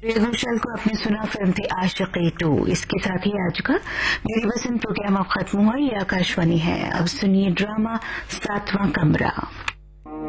श्रेया घोषाल को आपने सुना, फिल्म थी आशिकी 2। इसके साथ ही आज का मेरी पसंद प्रोग्राम अब खत्म हुआ। ये आकाशवाणी है। अब सुनिए ड्रामा सातवां कमरा।